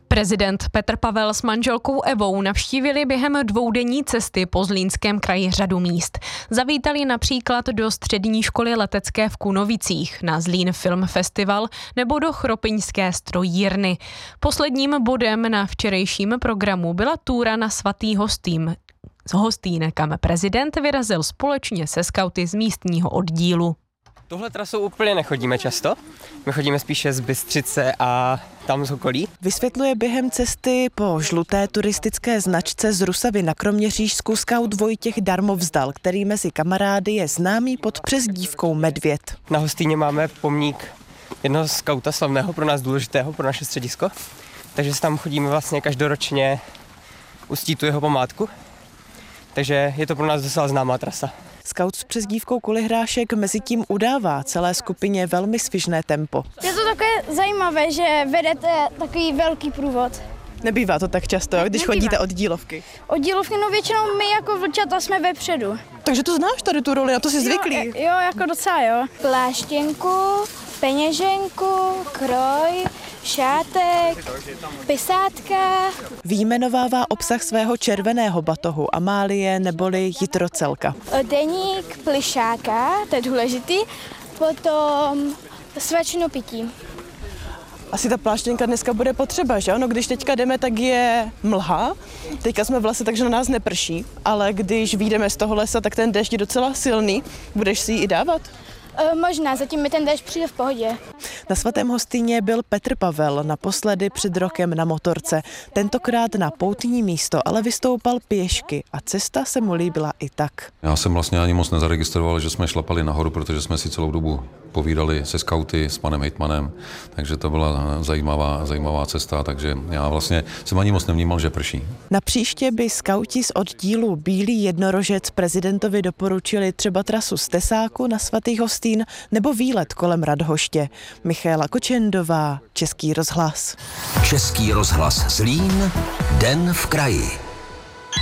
Prezident Petr Pavel s manželkou Evou navštívili během dvoudenní cesty po Zlínském kraji řadu míst. Zavítali například do střední školy letecké v Kunovicích, na Zlín Film Festival nebo do Chropiňské strojírny. Posledním bodem na včerejším programu byla túra na Svatý Hostýn, kam prezident vyrazil společně se skauty z místního oddílu. Tohle trasou úplně nechodíme často, my chodíme spíše z Bystřice a tam z okolí. Vysvětluje během cesty po žluté turistické značce z Rusavy na Kroměřížsku skaut Vojtěch Darmovzdal, který mezi kamarády je známý pod přezdívkou Medvěd. Na Hostýně máme pomník jednoho skauta slavného, pro nás důležitého, pro naše středisko, takže tam chodíme vlastně každoročně uctít tu jeho památku, takže je to pro nás docela známá trasa. Skaut s přezdívkou Kulihrášek mezitím udává celé skupině velmi svižné tempo. Je to takové zajímavé, že vedete takový velký průvod. Nebývá to tak často, když chodíte od dílovky. Od dílovky, no většinou my jako vlčata jsme vepředu. Takže to znáš tady tu roli, na to jsi zvyklý. Jo, jako docela jo. Pláštěnku, peněženku, kroj, šátek, pisátka. Vyjmenovává obsah svého červeného batohu Amálie neboli Jitrocelka. Deník plišáka, to je důležitý, potom svačinu pití. Asi ta pláštěnka dneska bude potřeba, že? No, když teďka jdeme, tak je mlha. Teďka jsme v lese, takže na nás neprší, ale když vyjdeme z toho lesa, tak ten déšť je docela silný. Budeš si ji i dávat? Možná, zatím mi ten déšť přijde v pohodě. Na Svatém Hostýně byl Petr Pavel naposledy před rokem na motorce. Tentokrát na poutní místo, ale vystoupal pěšky a cesta se mu líbila i tak. Já jsem vlastně ani moc nezaregistroval, že jsme šlapali nahoru, protože jsme si celou dobu povídali se skauty, s panem hejtmanem, takže to byla zajímavá cesta, takže já vlastně jsem ani moc nevnímal, že prší. Na příště by skauti z oddílu Bílý jednorožec prezidentovi doporučili třeba trasu z Tesáku na Svatý Hostýn nebo výlet kolem Radhoště. Michaela Kočendová, Český rozhlas. Český rozhlas Zlín, Den v kraji.